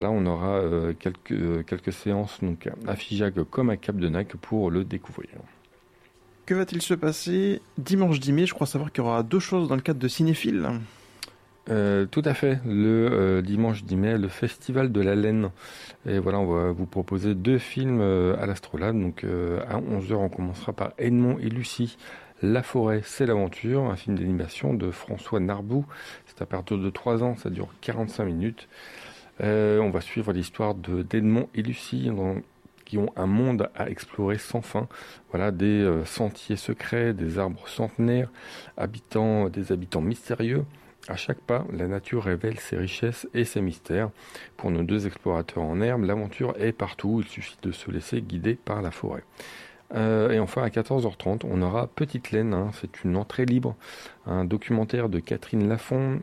Là, on aura quelques séances donc, à Figeac comme à Cap-de-Nac pour le découvrir. Que va-t-il se passer dimanche 10 mai? Je crois savoir qu'il y aura deux choses dans le cadre de Cinéphile. Tout à fait, le dimanche 10 mai, le Festival de la Laine. Et voilà, on va vous proposer deux films à l'Astrolabe. Donc à 11h, on commencera par Edmond et Lucie. La forêt, c'est l'aventure, un film d'animation de François Narbou. C'est à partir de 3 ans, ça dure 45 minutes. On va suivre l'histoire d'Edmond et Lucie qui ont un monde à explorer sans fin. Voilà, des sentiers secrets, des arbres centenaires, des habitants mystérieux. À chaque pas, la nature révèle ses richesses et ses mystères. Pour nos deux explorateurs en herbe, l'aventure est partout, il suffit de se laisser guider par la forêt. Et enfin, à 14h30, on aura Petite Laine, c'est une entrée libre, un documentaire de Catherine Lafont.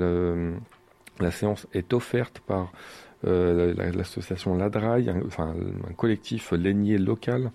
La séance est offerte par l'association Ladraille, un collectif lainier local.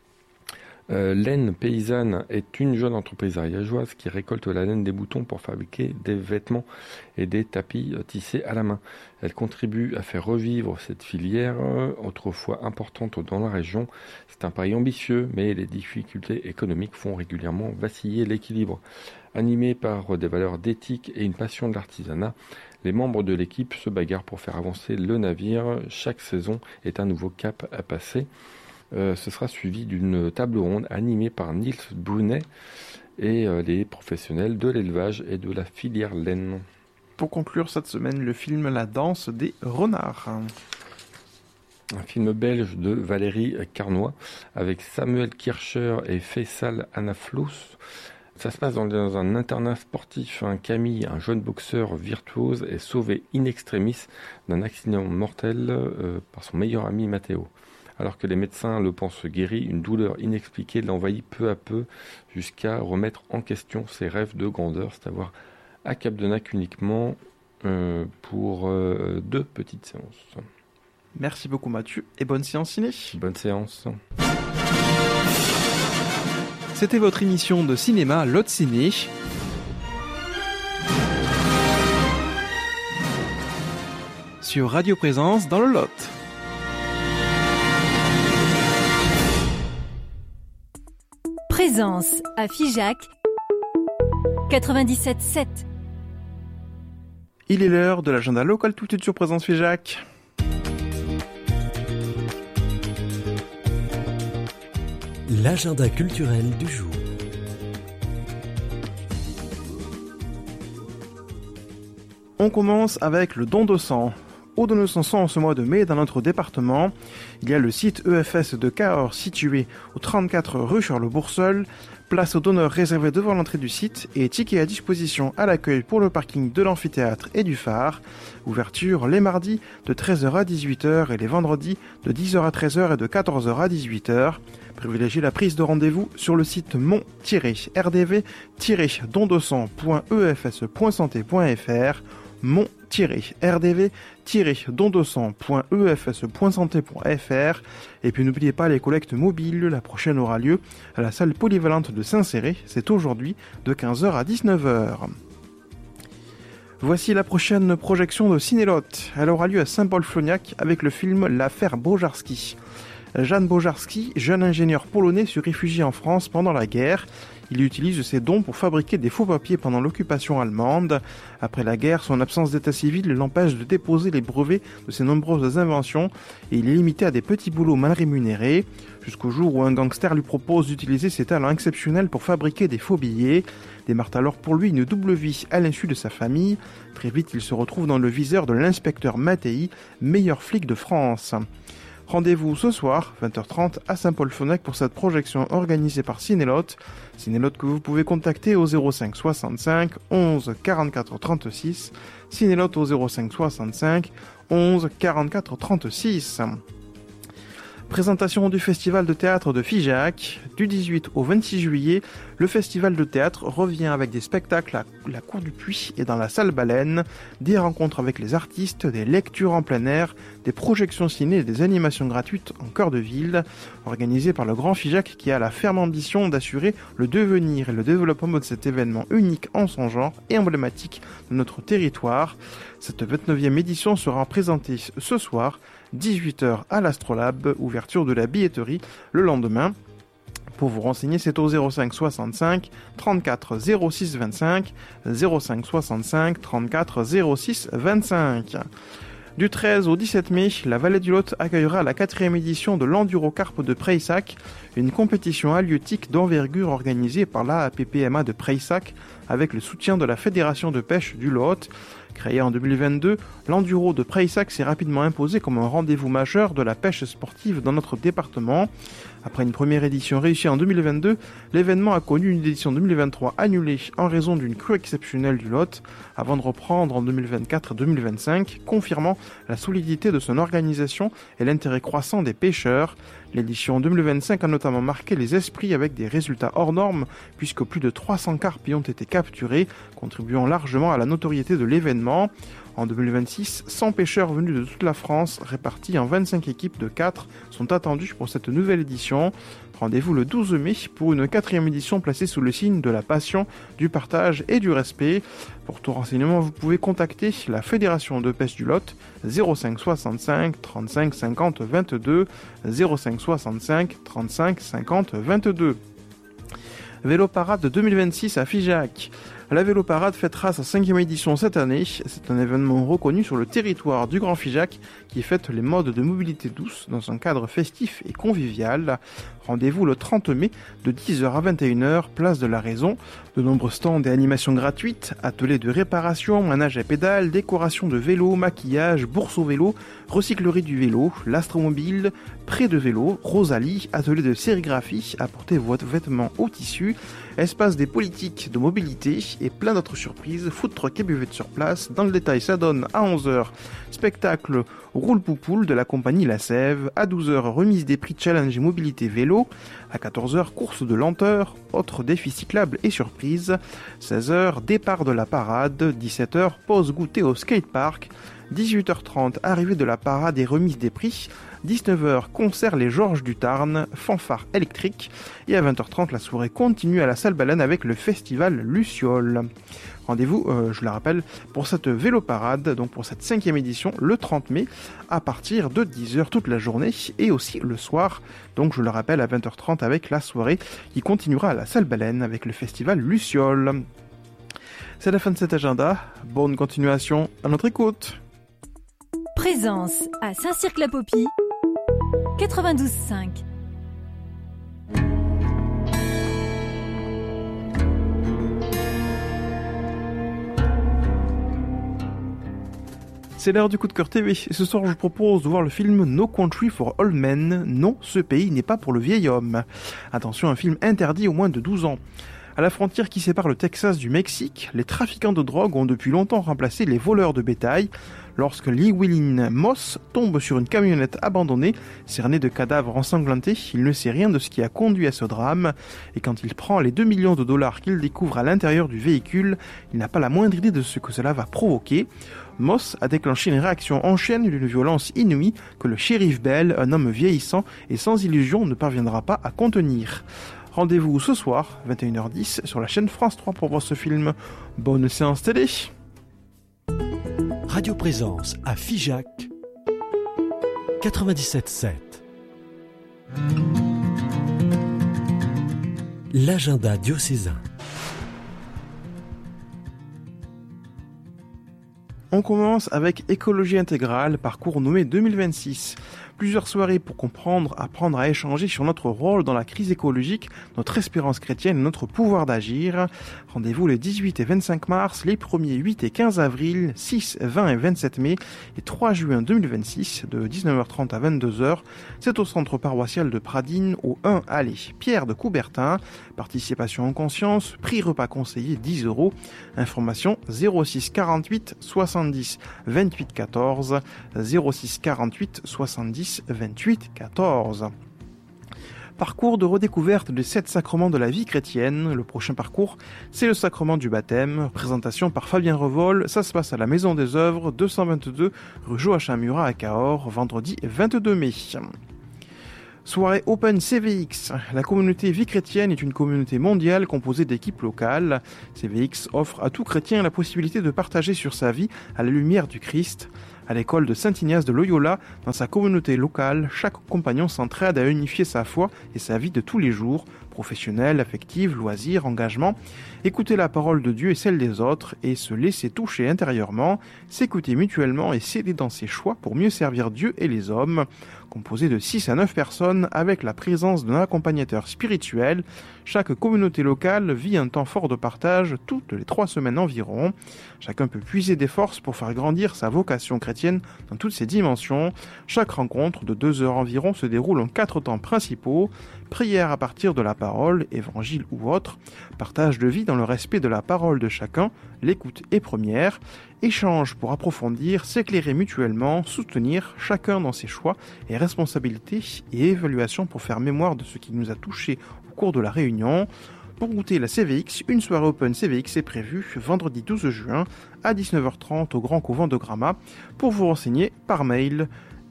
Laine Paysanne est une jeune entreprise ariégeoise qui récolte la laine des boutons pour fabriquer des vêtements et des tapis tissés à la main. Elle contribue à faire revivre cette filière, autrefois importante dans la région. C'est un pari ambitieux, mais les difficultés économiques font régulièrement vaciller l'équilibre. Animés par des valeurs d'éthique et une passion de l'artisanat, les membres de l'équipe se bagarrent pour faire avancer le navire. Chaque saison est un nouveau cap à passer. Ce sera suivi d'une table ronde animée par Niels Brunet et les professionnels de l'élevage et de la filière laine. Pour conclure cette semaine, le film La danse des renards. Un film belge de Valérie Carnoy avec Samuel Kircher et Faisal Anaflous. Ça se passe dans un internat sportif. Camille, un jeune boxeur virtuose, est sauvé in extremis d'un accident mortel par son meilleur ami Matteo. Alors que les médecins le pensent guéri, une douleur inexpliquée l'envahit peu à peu jusqu'à remettre en question ses rêves de grandeur, c'est-à-dire à Cap-de-Nac uniquement pour 2 petites séances. Merci beaucoup Mathieu et bonne séance ciné. Bonne séance. C'était votre émission de cinéma Lot Ciné. Sur Radio Présence dans le Lot. Présence à Figeac 97.7. Il est l'heure de l'agenda local tout de suite sur Présence Figeac. L'agenda culturel du jour. On commence avec le don de sang. Au don de sang en ce mois de mai dans notre département, il y a le site EFS de Cahors situé au 34 rue Charles-Bourseul. Place aux donneurs réservée devant l'entrée du site et tickets à disposition à l'accueil pour le parking de l'amphithéâtre et du phare. Ouverture les mardis de 13h à 18h et les vendredis de 10h à 13h et de 14h à 18h. Privilégiez la prise de rendez-vous sur le site mon-rdv-dondesang.efs.santé.fr mon-rdv-dondesang.efs.santé.fr. Et puis n'oubliez pas les collectes mobiles, la prochaine aura lieu à la salle polyvalente de Saint-Céré, c'est aujourd'hui de 15h à 19h. Voici la prochaine projection de Cinélotte. Elle aura lieu à Saint-Paul-Flognac avec le film L'affaire Bojarski. Jan Bojarski, jeune ingénieur polonais, se réfugie en France pendant la guerre. Il utilise ses dons pour fabriquer des faux papiers pendant l'occupation allemande. Après la guerre, son absence d'état civil l'empêche de déposer les brevets de ses nombreuses inventions et il est limité à des petits boulots mal rémunérés, jusqu'au jour où un gangster lui propose d'utiliser ses talents exceptionnels pour fabriquer des faux billets. Démarre alors pour lui une double vie à l'insu de sa famille. Très vite, il se retrouve dans le viseur de l'inspecteur Mattei, meilleur flic de France. Rendez-vous ce soir, 20h30, à Saint-Paul-Flognac pour cette projection organisée par Cinélotte. Cinélotte que vous pouvez contacter au 05 65 11 44 36. Cinélotte au 05 65 11 44 36. Présentation du Festival de théâtre de Figeac. Du 18 au 26 juillet, Le festival de théâtre revient avec des spectacles à la Cour du Puy et dans la salle Baleine, des rencontres avec les artistes, des lectures en plein air, des projections ciné et des animations gratuites en cœur de ville, organisées par le Grand Figeac qui a la ferme ambition d'assurer le devenir et le développement de cet événement unique en son genre et emblématique de notre territoire. Cette 29e édition sera présentée ce soir, 18h à l'Astrolabe, ouverture de la billetterie le lendemain. Pour vous renseigner, c'est au 05 65 34 06 25, 05 65 34 06 25. Du 13 au 17 mai, la Vallée du Lot accueillera la 4e édition de l'Endurocarpe de Prayssac, une compétition halieutique d'envergure organisée par l'AAPPMA de Prayssac avec le soutien de la Fédération de pêche du Lot. Créé en 2022, l'Enduro de Prayssac s'est rapidement imposé comme un rendez-vous majeur de la pêche sportive dans notre département. Après une première édition réussie en 2022, l'événement a connu une édition 2023 annulée en raison d'une crue exceptionnelle du Lot, avant de reprendre en 2024-2025, confirmant la solidité de son organisation et l'intérêt croissant des pêcheurs. L'édition 2025 a notamment marqué les esprits avec des résultats hors normes, puisque plus de 300 carpes y ont été capturés, contribuant largement à la notoriété de l'événement. En 2026, 100 pêcheurs venus de toute la France, répartis en 25 équipes de 4, sont attendus pour cette nouvelle édition. Rendez-vous le 12 mai pour une 4e édition placée sous le signe de la passion, du partage et du respect. Pour tout renseignement, vous pouvez contacter la Fédération de pêche du Lot 05 65 35 50 22, 05 65 35 50 22. Vélo Parade 2026 à Figeac. La Vélo Parade fêtera sa 5e édition cette année. C'est un événement reconnu sur le territoire du Grand Figeac qui fête les modes de mobilité douce dans un cadre festif et convivial. Rendez-vous le 30 mai de 10h à 21h, place de la Raison. De nombreux stands et animations gratuites, ateliers de réparation, manège à pédales, décoration de vélos, maquillage, bourse au vélo, recyclerie du vélo, l'astromobile, prêt de vélo, Rosalie, atelier de sérigraphie, apportez votre vêtement au tissu, espace des politiques de mobilité et plein d'autres surprises, food truck et buvette sur place. Dans le détail, ça donne à 11h, spectacle roule poupoule de la compagnie La Sève, à 12h, remise des prix challenge et mobilité vélo, à 14h, course de lenteur, autres défis cyclables et surprises, 16h, départ de la parade, 17h, pause goûter au skatepark, 18h30, arrivée de la parade et remise des prix, 19h, concert les Georges du Tarn, fanfare électrique, et à 20h30, la soirée continue à la salle Baleine avec le festival Luciole. Rendez-vous, je le rappelle, pour cette vélo parade, donc pour cette 5e édition, le 30 mai, à partir de 10h toute la journée, et aussi le soir, donc je le rappelle, à 20h30 avec la soirée qui continuera à la salle Baleine avec le festival Luciole. C'est la fin de cet agenda, bonne continuation à notre écoute. Présence à Saint-Cirque-la-Popie, 92.5. C'est l'heure du coup de cœur TV et ce soir je vous propose de voir le film No Country for Old Men. Non, ce pays n'est pas pour le vieil homme. Attention, un film interdit aux moins de 12 ans. À la frontière qui sépare le Texas du Mexique, les trafiquants de drogue ont depuis longtemps remplacé les voleurs de bétail. Lorsque Llewellyn Moss tombe sur une camionnette abandonnée, cernée de cadavres ensanglantés, il ne sait rien de ce qui a conduit à ce drame. Et quand il prend les 2 millions de dollars qu'il découvre à l'intérieur du véhicule, il n'a pas la moindre idée de ce que cela va provoquer. Moss a déclenché une réaction en chaîne d'une violence inouïe que le shérif Bell, un homme vieillissant et sans illusion, ne parviendra pas à contenir. Rendez-vous ce soir, 21h10, sur la chaîne France 3 pour voir ce film. Bonne séance télé. Radio Présence à Figeac 97.7. L'agenda diocésain. On commence avec Écologie intégrale, parcours nommé 2026. Plusieurs soirées pour comprendre, apprendre à échanger sur notre rôle dans la crise écologique, notre espérance chrétienne et notre pouvoir d'agir. Rendez-vous les 18 et 25 mars, les 1er, 8 et 15 avril, 6, 20 et 27 mai et 3 juin 2026 de 19h30 à 22h. C'est au centre paroissial de Pradines, au 1 allée Pierre de Coubertin. Participation en conscience, prix repas conseillé 10 €. Information 06 48 70 28 14, 06 48 70 28 14. Parcours de redécouverte des 7 sacrements de la vie chrétienne. Le prochain parcours, c'est le sacrement du baptême. Présentation par Fabien Revol. Ça se passe à la Maison des Œuvres, 222 rue Joachim Murat à Cahors, vendredi 22 mai. Soirée Open CVX. La communauté Vie Chrétienne est une communauté mondiale composée d'équipes locales. CVX offre à tout chrétien la possibilité de partager sur sa vie à la lumière du Christ. À l'école de Saint-Ignace de Loyola, dans sa communauté locale, chaque compagnon s'entraide à unifier sa foi et sa vie de tous les jours, professionnelle, affective, loisirs, engagement, écouter la parole de Dieu et celle des autres, et se laisser toucher intérieurement, s'écouter mutuellement et s'aider dans ses choix pour mieux servir Dieu et les hommes. Composé de 6 à 9 personnes, avec la présence d'un accompagnateur spirituel, chaque communauté locale vit un temps fort de partage toutes les 3 semaines environ. Chacun peut puiser des forces pour faire grandir sa vocation chrétienne dans toutes ses dimensions. Chaque rencontre de 2 heures environ se déroule en 4 temps principaux: prière à partir de la parole, évangile ou autre, partage de vie dans le respect de la parole de chacun, l'écoute est première, échange pour approfondir, s'éclairer mutuellement, soutenir chacun dans ses choix et responsabilités, et évaluation pour faire mémoire de ce qui nous a touchés au cours de la réunion. Pour goûter la CVX, une soirée Open CVX est prévue vendredi 12 juin à 19h30 au Grand Couvent de Gramat. Pour vous renseigner, par mail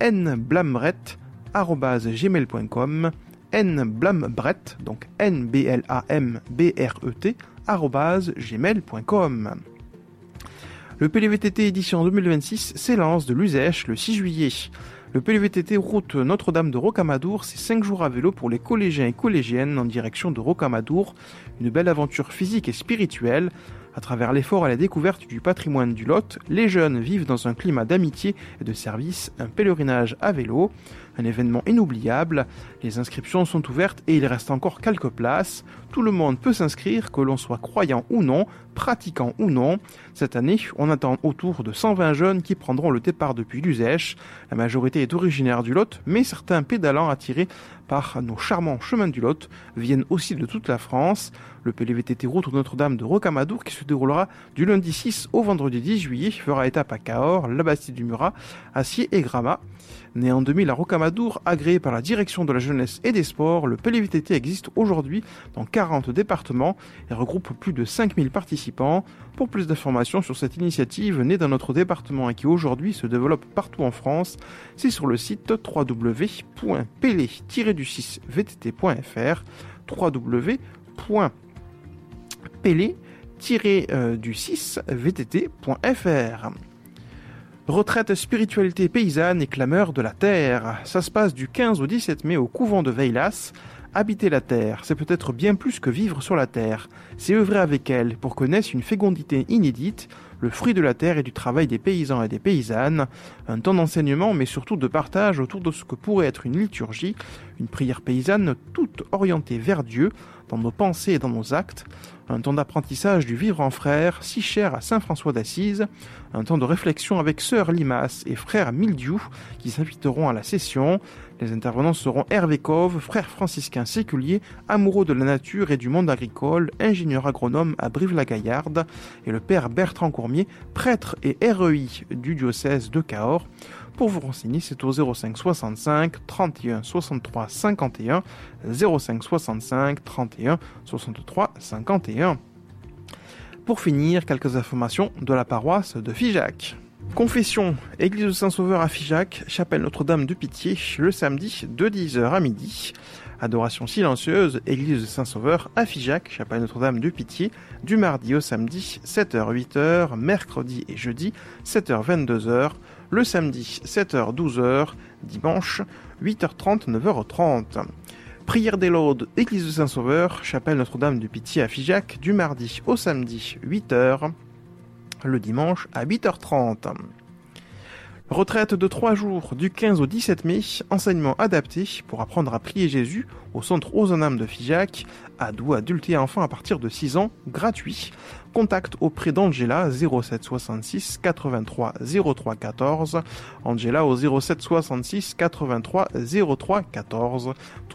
nblambrett@gmail.com, nblambret, donc nblambret, @gmail.com. Le PLVTT édition 2026 s'élance de l'Uzèche le 6 juillet. Le PLVTT route Notre-Dame de Rocamadour, c'est 5 jours à vélo pour les collégiens et collégiennes en direction de Rocamadour. Une belle aventure physique et spirituelle. À travers l'effort et la découverte du patrimoine du Lot, les jeunes vivent dans un climat d'amitié et de service, un pèlerinage à vélo, un événement inoubliable. Les inscriptions sont ouvertes et il reste encore quelques places. Tout le monde peut s'inscrire, que l'on soit croyant ou non, pratiquant ou non. Cette année, on attend autour de 120 jeunes qui prendront le départ depuis l'Uzèche. La majorité est originaire du Lot, mais certains pédalants attirés par nos charmants chemins du Lot viennent aussi de toute la France. Le PLVTT route Notre-Dame de Rocamadour, qui se déroulera du lundi 6 au vendredi 10 juillet, fera étape à Cahors, la Bastide du Murat, Acier et Gramat. Né en 2000 à Rocamadour, agréé par la direction de la jeunesse et des sports, le PLVTT existe aujourd'hui dans 40 départements et regroupe plus de 5000 participants. Pour plus d'informations sur cette initiative née dans notre département et qui aujourd'hui se développe partout en France, c'est sur le site www.pele-du6vtt.fr, www.pele-du6vtt.fr. Retraite spiritualité paysanne et clameur de la terre. Ça se passe du 15 au 17 mai au couvent de Veylas. Habiter la terre, c'est peut-être bien plus que vivre sur la terre. C'est œuvrer avec elle pour que naisse une fécondité inédite, le fruit de la terre et du travail des paysans et des paysannes. Un temps d'enseignement, mais surtout de partage autour de ce que pourrait être une liturgie, une prière paysanne toute orientée vers Dieu, dans nos pensées et dans nos actes. Un temps d'apprentissage du vivre en frère, si cher à saint François d'Assise. Un temps de réflexion avec sœur Limace et frère Mildiou, qui s'inviteront à la session. Les intervenants seront Hervé Cove, frère franciscain séculier, amoureux de la nature et du monde agricole, ingénieur agronome à Brive-la-Gaillarde, et le père Bertrand Courmier, prêtre et REI du diocèse de Cahors. Pour vous renseigner, c'est au 05 65 31 63 51, 05 65 31 63 51. Pour finir, quelques informations de la paroisse de Figeac. Confession, église de Saint-Sauveur à Figeac, chapelle Notre-Dame de Pitié, le samedi de 10h à midi. Adoration silencieuse, église de Saint-Sauveur à Figeac, chapelle Notre-Dame de Pitié, du mardi au samedi, 7h-8h, mercredi et jeudi, 7h-22h, le samedi, 7h-12h, dimanche, 8h30, 9h30. Prière des Laudes, église de Saint-Sauveur, chapelle Notre-Dame de Pitié à Figeac, du mardi au samedi, 8h, le dimanche à 8h30. Retraite de 3 jours du 15 au 17 mai, enseignement adapté pour apprendre à prier Jésus au centre Ozanam de Figeac, ados, adultes et enfants à partir de 6 ans, gratuit. Contact auprès d'Angela 07 66 83 03 14, Angela au 07 66 83 03 14,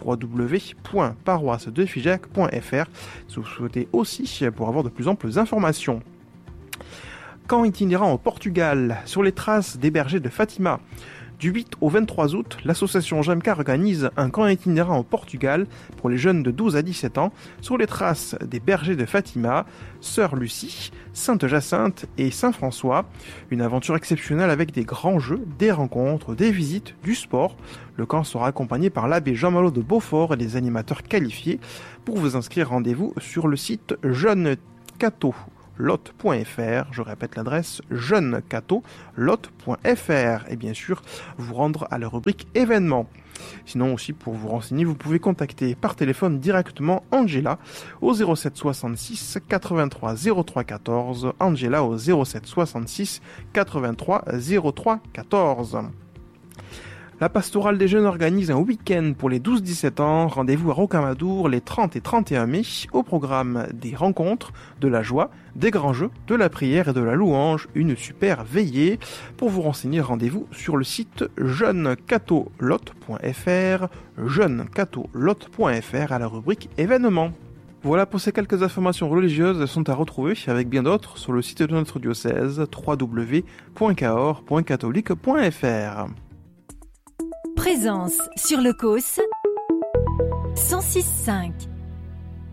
www.paroissedefigeac.fr si vous souhaitez aussi pour avoir de plus amples informations. Camp itinérant au Portugal, sur les traces des bergers de Fatima. Du 8 au 23 août, l'association Jamka organise un camp itinérant au Portugal pour les jeunes de 12 à 17 ans sur les traces des bergers de Fatima, Sœur Lucie, Sainte Jacinthe et Saint François. Une aventure exceptionnelle avec des grands jeux, des rencontres, des visites, du sport. Le camp sera accompagné par l'abbé Jean-Malo de Beaufort et des animateurs qualifiés. Pour vous inscrire, rendez-vous sur le site jeunecatolot.fr. Je répète l'adresse jeunecatolot.fr et bien sûr vous rendre à la rubrique événements. Sinon aussi pour vous renseigner, vous pouvez contacter par téléphone directement Angela au 07 66 83 03 14. Angela au 07 66 83 03 14. La pastorale des jeunes organise un week-end pour les 12-17 ans. Rendez-vous à Rocamadour les 30 et 31 mai. Au programme des rencontres, de la joie, des grands jeux, de la prière et de la louange. Une super veillée. Pour vous renseigner, rendez-vous sur le site jeunecatolot.fr. jeunecatolot.fr à la rubrique événements. Voilà pour ces quelques informations religieuses, elles sont à retrouver avec bien d'autres sur le site de notre diocèse www.cahors.catholique.fr. Présence sur le COS 106.5.